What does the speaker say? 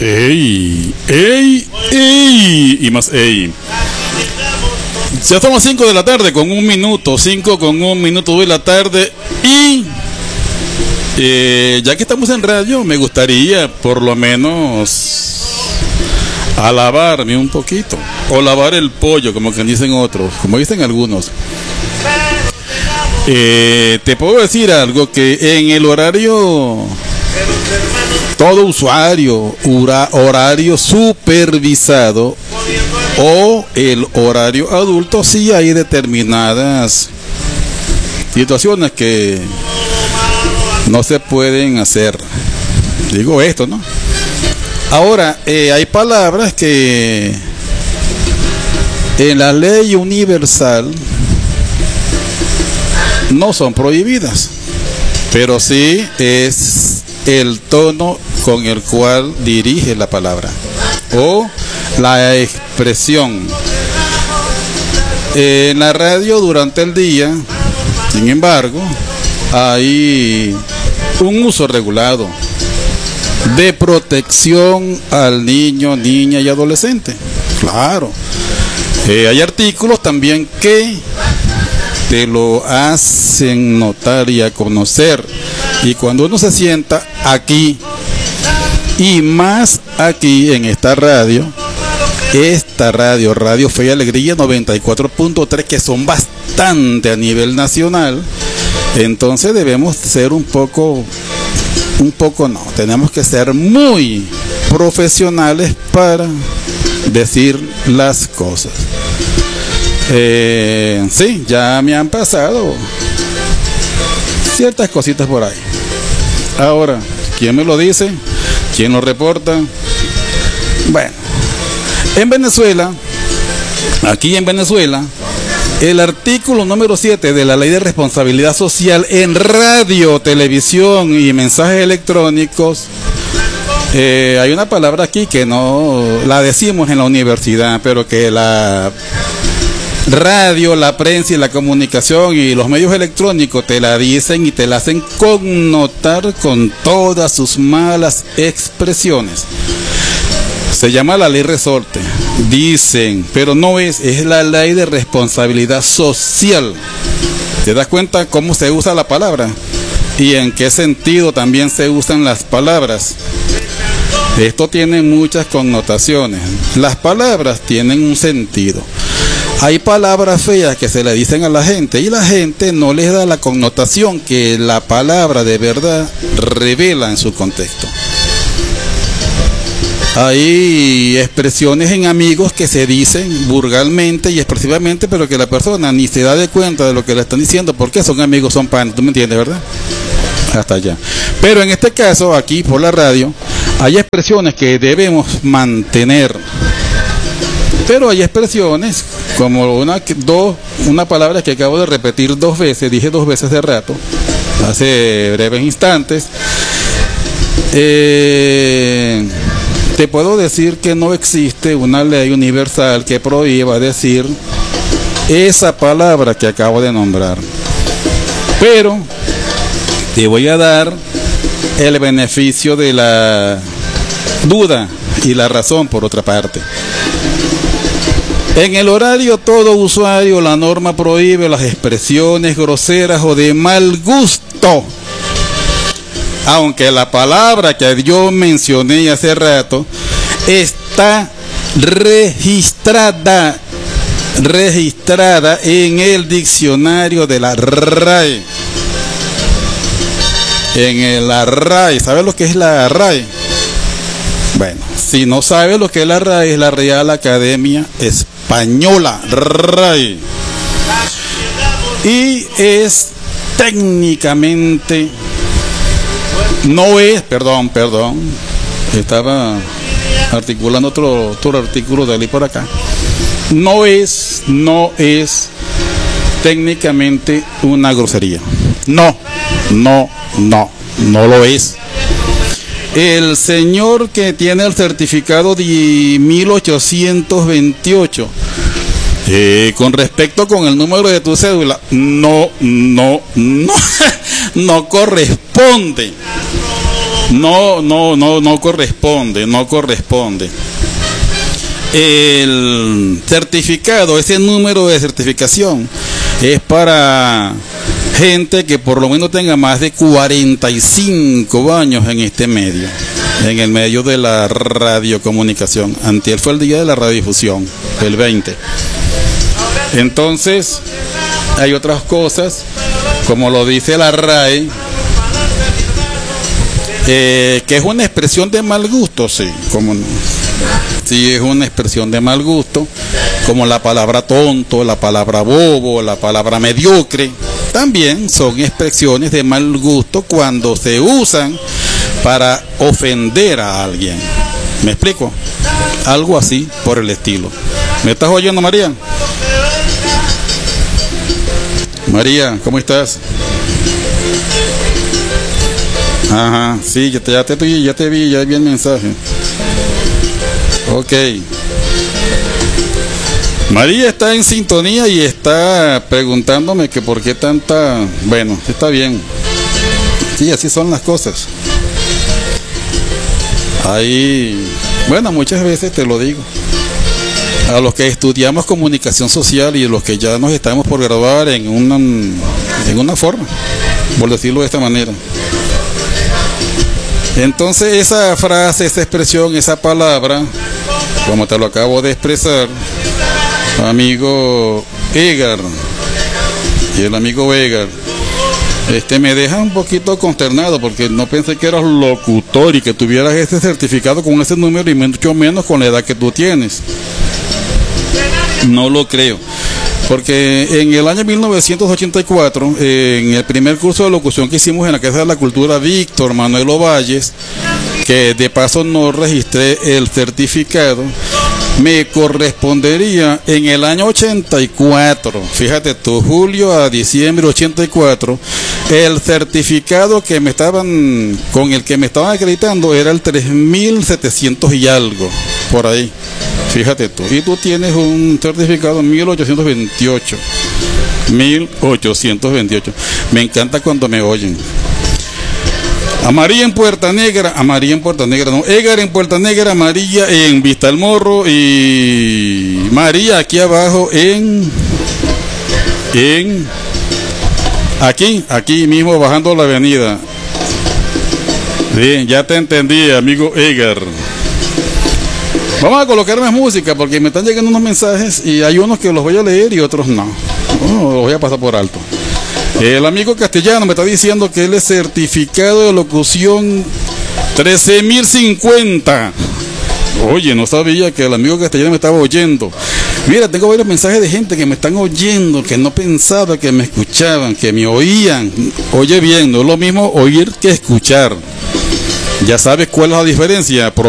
¡Ey! ¡Ey! ¡Ey! Y más ¡ey! Ya son las 5 de la tarde con un minuto, 5 con un minuto de la tarde. Y ya que estamos en radio, me gustaría por lo menos alabarme un poquito, o lavar el pollo, como que dicen otros, como dicen algunos. Te puedo decir algo, que en el horario, todo usuario, horario supervisado o el horario adulto, sí hay determinadas situaciones que no se pueden hacer. Digo esto, ¿no? Ahora, hay palabras que en la ley universal no son prohibidas, pero sí es el tono con el cual dirige la palabra o la expresión. En la radio durante el día, sin embargo, hay un uso regulado de protección al niño, niña y adolescente. Claro, hay artículos también que te lo hacen notar y a conocer, y cuando uno se sienta aquí, y más aquí en esta radio Radio Fe y Alegría 94.3, que son bastante a nivel nacional, entonces debemos ser tenemos que ser muy profesionales para decir las cosas. Sí, ya me han pasado ciertas cositas por ahí. Ahora, ¿quién me lo dice? ¿Quién lo reporta? Bueno, en Venezuela, aquí en Venezuela, el artículo número 7 de la Ley de Responsabilidad Social en Radio, Televisión y Mensajes Electrónicos, hay una palabra aquí que no la decimos en la universidad, pero que la radio, la prensa y la comunicación y los medios electrónicos te la dicen y te la hacen connotar con todas sus malas expresiones. Se llama la ley resorte, dicen, pero no es la ley de responsabilidad social. ¿Te das cuenta cómo se usa la palabra? Y en qué sentido también se usan las palabras. Esto tiene muchas connotaciones. Las palabras tienen un sentido. Hay palabras feas que se le dicen a la gente y la gente no les da la connotación que la palabra de verdad revela en su contexto. Hay expresiones en amigos que se dicen vulgarmente y expresivamente, pero que la persona ni se da de cuenta de lo que le están diciendo, porque son amigos, son panes, ¿tú me entiendes, verdad? Hasta allá. Pero en este caso, aquí por la radio, hay expresiones que debemos mantener. Pero hay expresiones, como una palabra que acabo de repetir 2 veces, dije 2 veces de rato, hace breves instantes. Te puedo decir que no existe una ley universal que prohíba decir esa palabra que acabo de nombrar. Pero te voy a dar el beneficio de la duda y la razón por otra parte. En el horario todo usuario, la norma prohíbe las expresiones groseras o de mal gusto. Aunque la palabra que yo mencioné hace rato está registrada en el diccionario de la RAE. En la RAE, ¿sabes lo que es la RAE? Bueno, si no sabes lo que es la RAE, es la Real Academia Española, RAE. Y es técnicamente, no es, perdón, estaba articulando otro artículo de ley por acá. No es técnicamente una grosería. No lo es. El señor que tiene el certificado de 1828, con respecto con el número de tu cédula, no corresponde. No corresponde, no corresponde. El certificado, ese número de certificación, es para gente que por lo menos tenga más de 45 años en este medio, en el medio de la radiocomunicación. Antier fue el día de la radiodifusión, el 20. Entonces, hay otras cosas, como lo dice la RAE, que es una expresión de mal gusto, sí, como no. Sí, es una expresión de mal gusto, como la palabra tonto, la palabra bobo, la palabra mediocre. También son expresiones de mal gusto cuando se usan para ofender a alguien. ¿Me explico? Algo así por el estilo. ¿Me estás oyendo, María? María, ¿cómo estás? Ajá, sí, ya te vi, ya vi el mensaje. Ok. María está en sintonía y está preguntándome que por qué tanta... Bueno, está bien. Sí, así son las cosas. Ahí... Bueno, muchas veces te lo digo. A los que estudiamos comunicación social y los que ya nos estamos por graduar en una forma, por decirlo de esta manera. Entonces esa frase, esa expresión, esa palabra, como te lo acabo de expresar, amigo Edgar, y el amigo Edgar, me deja un poquito consternado porque no pensé que eras locutor y que tuvieras ese certificado con ese número y mucho menos con la edad que tú tienes. No lo creo. Porque en el año 1984, en el primer curso de locución que hicimos en la Casa de la Cultura Víctor Manuel Ovalles, que de paso no registré el certificado, me correspondería en el año 84, fíjate tú, julio a diciembre 84, el certificado que con el que me estaban acreditando era el 3700 y algo, por ahí. Fíjate tú, y tú tienes un certificado 1828. Me encanta cuando me oyen. A María en Puerta Negra, no, Edgar en Puerta Negra, María en Vista al Morro y María aquí abajo aquí mismo bajando la avenida. Bien, ya te entendí, amigo Edgar. Vamos a colocar más música porque me están llegando unos mensajes y hay unos que los voy a leer y otros no. Los voy a pasar por alto. El amigo Castellano me está diciendo que él es certificado de locución 13050. Oye, no sabía que el amigo Castellano me estaba oyendo. Mira, tengo varios mensajes de gente que me están oyendo, que no pensaba que me escuchaban, que me oían. Oye bien, no es lo mismo oír que escuchar. Ya sabes cuál es la diferencia.